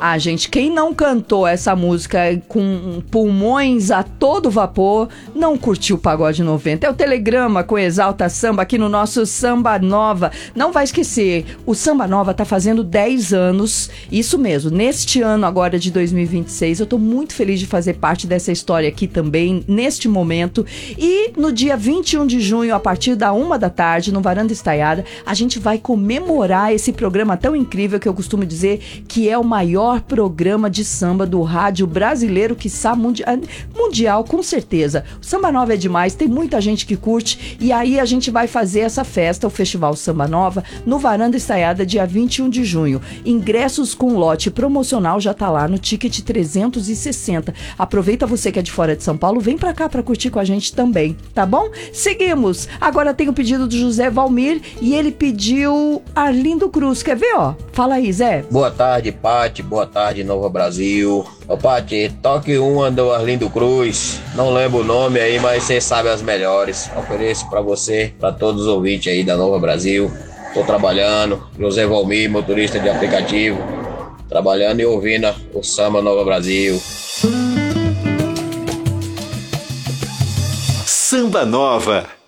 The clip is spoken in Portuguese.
Ah, gente, quem não cantou essa música com pulmões a todo vapor, não curtiu o Pagode 90. É o Telegrama com Exalta Samba aqui no nosso Samba Nova. Não vai esquecer, o Samba Nova tá fazendo 10 anos, isso mesmo, neste ano agora de 2026. Eu tô muito feliz de fazer parte dessa história aqui também, neste momento. E no dia 21 de junho, a partir da 1h, no Varanda Estaiada, a gente vai comemorar esse programa tão incrível que eu costumo dizer que é o maior programa de samba do rádio brasileiro, quiçá mundial, com certeza. O Samba Nova é demais, tem muita gente que curte, e aí a gente vai fazer essa festa, o Festival Samba Nova, no Varanda Estaiada, dia 21 de junho. Ingressos com lote promocional já tá lá no Ticket 360. Aproveita, você que é de fora de São Paulo, vem pra cá pra curtir com a gente também, tá bom? Seguimos. Agora tem o pedido do José Valmir, e ele pediu Arlindo Cruz. Quer ver, ó? Fala aí, Zé. Boa tarde, Pati. Boa tarde, Nova Brasil. Ô, Pati, toque uma do Arlindo Cruz. Não lembro o nome aí, mas você sabe as melhores. Ofereço pra você, pra todos os ouvintes aí da Nova Brasil. Tô trabalhando. José Valmir, motorista de aplicativo. Trabalhando e ouvindo o Samba Nova Brasil. Samba Nova.